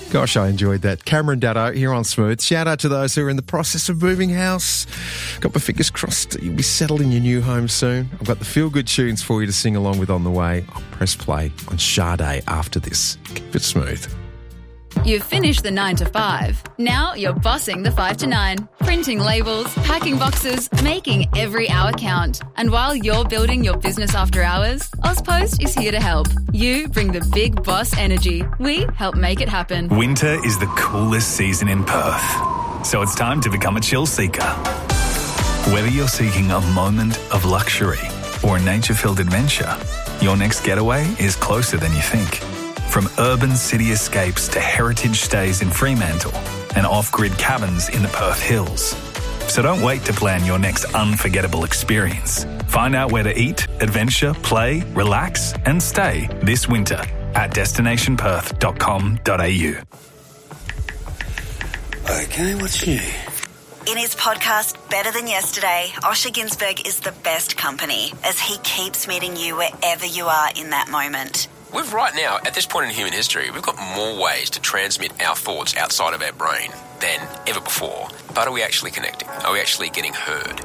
Gosh, I enjoyed that. Cameron Daddo here on Smooth. Shout out to those who are in the process of moving house. Got my fingers crossed you'll be settled in your new home soon. I've got the feel-good tunes for you to sing along with on the way. I'll press play on Sade after this. Keep it smooth. You've finished the 9 to 5. Now you're bossing the 5 to 9. Printing labels, packing boxes, making every hour count. And while you're building your business after hours, Ozpost is here to help. You bring the big boss energy. We help make it happen. Winter is the coolest season in Perth, so it's time to become a chill seeker. Whether you're seeking a moment of luxury or a nature-filled adventure, your next getaway is closer than you think. From urban city escapes to heritage stays in Fremantle and off-grid cabins in the Perth Hills. So don't wait to plan your next unforgettable experience. Find out where to eat, adventure, play, relax and stay this winter at destinationperth.com.au. Okay, what's new? In his podcast, Better Than Yesterday, Osher Günsberg is the best company as he keeps meeting you wherever you are in that moment. We've right now, at this point in human history, we've got more ways to transmit our thoughts outside of our brain than ever before. But are we actually connecting? Are we actually getting heard?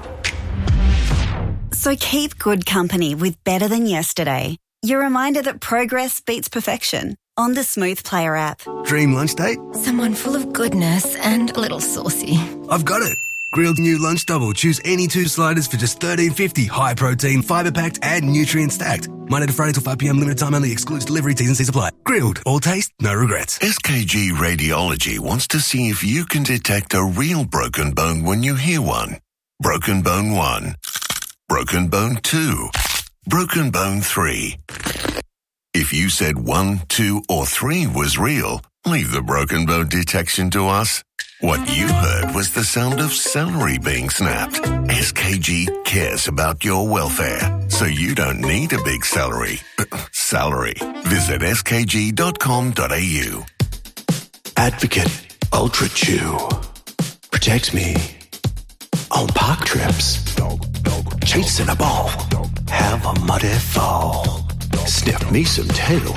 So keep good company with Better Than Yesterday. Your reminder that progress beats perfection on the Smooth Player app. Dream lunch date? Someone full of goodness and a little saucy. I've got it. Grilled new lunch double. Choose any 2 sliders for just $13.50. High protein, fibre packed and nutrient stacked. Monday to Friday till 5 p.m. Limited time only. Excludes delivery. T's and C's apply. Grilled. All taste, no regrets. SKG Radiology wants to see if you can detect a real broken bone when you hear one. Broken bone 1. Broken bone 2. Broken bone 3. If you said 1, 2 or 3 was real, leave the broken bone detection to us. What you heard was the sound of celery being snapped. SKG cares about your welfare, so you don't need a big salary. Visit skg.com.au. Advocate Ultra Chew protects me on park trips. Chasing a ball, have a muddy fall. Sniff me some tail.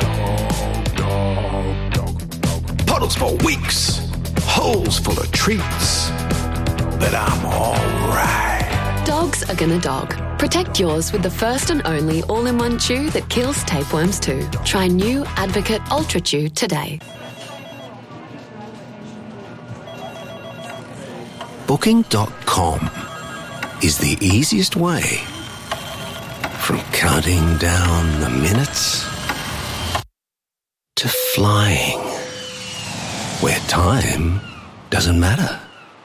Puddles for weeks. Holes full of treats, but I'm alright. Dogs are gonna dog. Protect yours with the first and only all-in-one chew that kills tapeworms too. Try new Advocate Ultra Chew today. Booking.com is the easiest way from counting down the minutes to flying. Where time doesn't matter.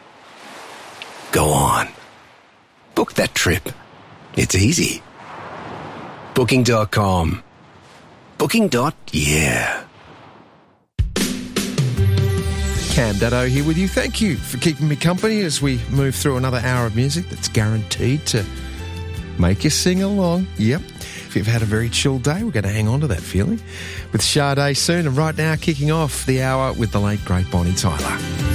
Go on. Book that trip. It's easy. Booking.com. Booking.yeah. Cam Daddo here with you. Thank you for keeping me company as we move through another hour of music that's guaranteed to make you sing along. Yep. If you've had a very chill day, we're going to hang on to that feeling with Sade soon. And right now, kicking off the hour with the late, great Bonnie Tyler.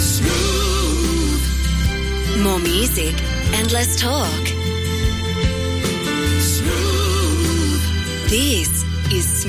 Smooth. More music and less talk. Smooth. This is